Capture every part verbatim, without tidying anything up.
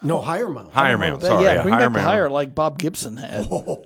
No, higher mount. Higher That- mount, sorry. yeah, Yeah, bring higher back the mount. higher like Bob Gibson had.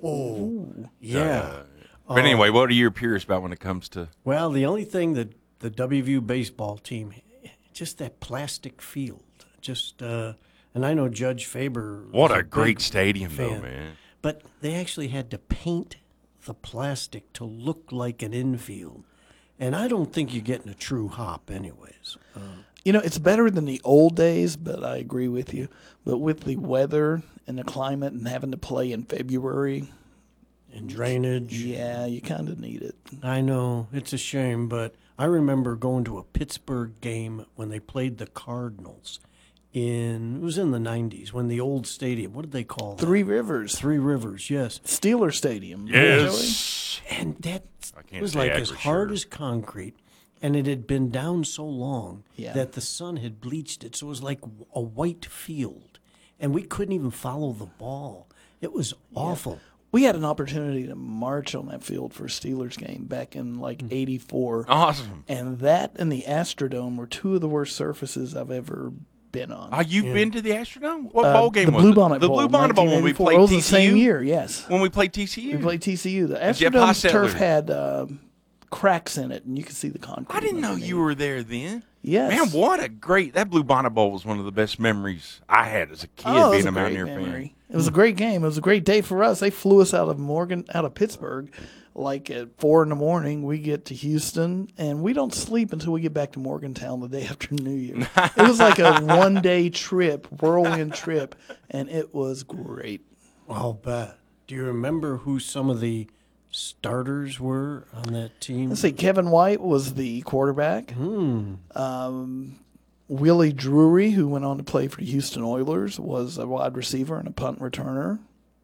Oh, yeah. But anyway, what are you curious about when it comes to? Well, the only thing that the W V U baseball team, just that plastic field, just uh, and I know Judge Faber. What was a great big stadium, though, fan, man. But they actually had to paint the plastic to look like an infield, and I don't think you're getting a true hop, anyways. Uh, You know, it's better than the old days, but I agree with you. But with the weather and the climate and having to play in February, and drainage. yeah, you kind of need it. I know it's a shame, but I remember going to a Pittsburgh game when they played the Cardinals. In it was in the nineties when the old stadium. What did they call that? Three Rivers, Three Rivers, yes. Steeler Stadium. Yes. And that I can't was say like that as for hard sure. as concrete, and it had been down so long Yeah. that the sun had bleached it, so it was like a white field, and we couldn't even follow the ball. It was awful. We had an opportunity to march on that field for a Steelers game back in like eighty-four. Awesome. And that and the Astrodome were two of the worst surfaces I've ever been on. Oh, you've been to the Astrodome? What Uh, bowl game the was Blue it? Bonnet the Bowl, Blue Bonnet Bowl when we nineteen eighty-four. played It was T the C U? same year, yes. When we played T C U? We played T C U. The Jeff Astrodome's turf Hostetler. had uh, cracks in it, and you could see the concrete. I didn't know underneath. you were there then. Yes. Man, what a great – that Blue Bonnet Bowl was one of the best memories I had as a kid Oh, it was being a a great Mountaineer memory. fan. It was a great game. It was a great day for us. They flew us out of Morgan, out of Pittsburgh, like at four in the morning. We get to Houston, and we don't sleep until we get back to Morgantown the day after New Year. It was like a one-day trip, whirlwind trip, and it was great. I'll bet. Do you remember who some of the starters were on that team? Let's see. Kevin White was the quarterback. Hmm. Um, Willie Drury, who went on to play for Houston Oilers, was a wide receiver and a punt returner.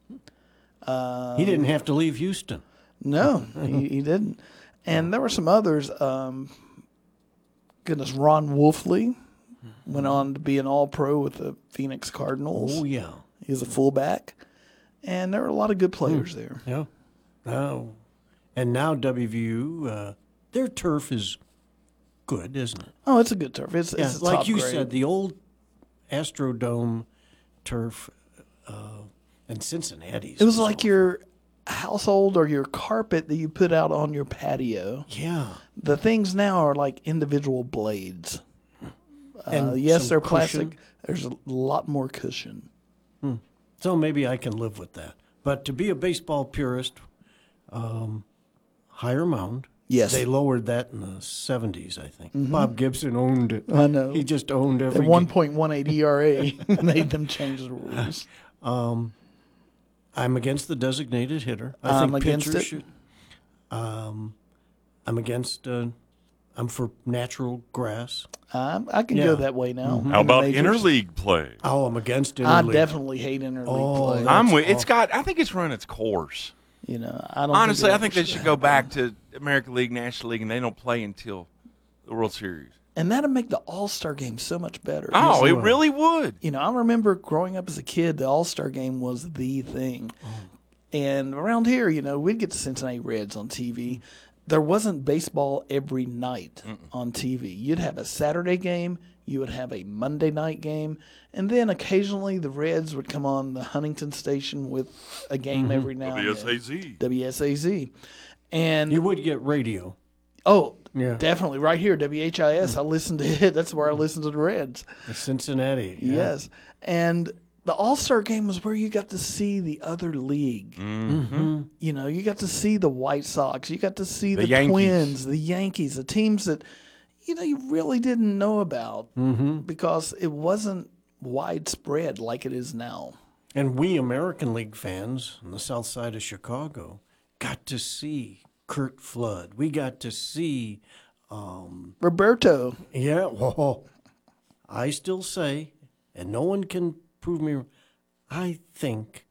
He didn't have to leave Houston. No, he, he didn't. And there were some others. Um, goodness, Ron Wolfley went on to be an All-Pro with the Phoenix Cardinals. Oh, yeah. He was a fullback. And there were a lot of good players there. Yeah. Oh. And now W V U, uh, their turf is good, isn't it? Oh, it's a good turf. It's, Yeah, it's a like top you grade. said, the old Astrodome turf uh, and Cincinnati's. It was like awful. your household or your carpet that you put out on your patio. Yeah. The things now are like individual blades. And uh, yes, some they're cushion. plastic. There's a lot more cushion. So maybe I can live with that. But to be a baseball purist, um, higher mound. Yes. They lowered that in the seventies, I think. Bob Gibson owned it. I know. He just owned every At one point one eight E R A made them change the rules. Um, I'm against the designated hitter. I I'm think against pitchers it. should. Um, I'm against. Uh, I'm for natural grass. Um, I can Yeah. go that way now. How in the about majors. interleague play? Oh, I'm against I interleague. definitely hate interleague Oh, play. that's I'm with, it's awful. got – I think it's run its course. You know, I don't. Honestly, think I it think they ever should should go happen. back to American League, National League, and they don't play until the World Series. And that'd make the All Star game so much better. Oh, it would. really would. You know, I remember growing up as a kid, the All Star game was the thing. And around here, you know, we'd get the Cincinnati Reds on T V. There wasn't baseball every night on T V. You'd have a Saturday game, you would have a Monday night game, and then occasionally the Reds would come on the Huntington station with a game every now and then. W S A Z. W S A Z. And You would get radio. oh, Yeah. definitely right here, W H I S. I listened to it. That's where I listened to the Reds. The Cincinnati. yeah. Yes. And the All Star game was where you got to see the other league. Mm-hmm. You know, you got to see the White Sox. You got to see The the, Yankees. Twins, the Yankees, the teams that, you know, you really didn't know about Mm-hmm. because it wasn't widespread like it is now. And we American League fans on the south side of Chicago got to see Kurt Flood. We got to see, um, Roberto, yeah, well, I still say, and no one can prove me, I think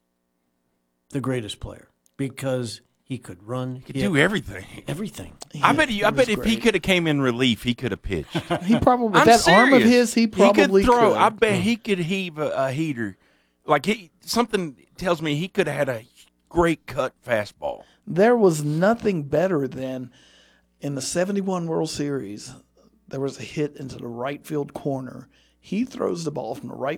the greatest player because he could run, he Could do everything. everything. I bet you. I he bet was if he great. could have came in relief, he could have pitched. he probably, with I'm that arm of serious. his, he probably he could throw. could. I bet he could heave a, a heater. Like he, something tells me he could have had a great cut fastball. There was nothing better than in the seventy-one World Series, there was a hit into the right field corner. He throws the ball from the right